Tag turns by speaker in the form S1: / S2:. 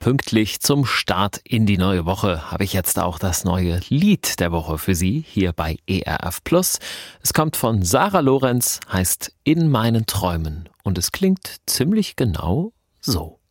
S1: Pünktlich zum Start in die neue Woche habe ich jetzt auch das neue Lied der Woche für Sie hier bei ERF Plus. Es kommt von Sarah Lorenz, heißt In meinen Träumen und es klingt ziemlich genau so.